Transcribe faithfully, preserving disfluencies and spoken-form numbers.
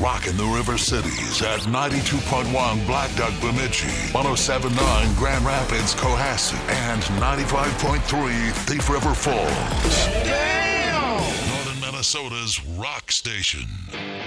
rocking the River Cities at ninety-two point one Black Duck Bemidji, one oh seven point nine Grand Rapids Cohasset, and ninety-five point three Thief River Falls. Damn! Northern Minnesota's rock station.